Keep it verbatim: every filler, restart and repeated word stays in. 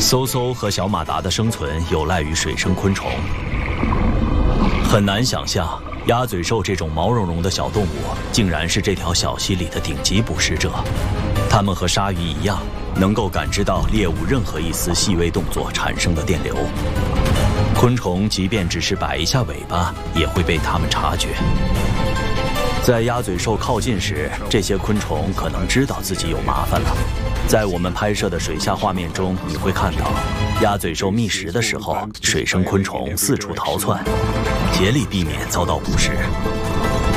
嗖嗖和小马达的生存有赖于水生昆虫。很难想象，鸭嘴兽这种毛茸茸的小动物，竟然是这条小溪里的顶级捕食者。它们和鲨鱼一样，能够感知到猎物任何一丝细微动作产生的电流。昆虫即便只是摆一下尾巴，也会被它们察觉。在鸭嘴兽靠近时，这些昆虫可能知道自己有麻烦了。在我们拍摄的水下画面中，你会看到，鸭嘴兽觅食的时候，水生昆虫四处逃窜，竭力避免遭到捕食。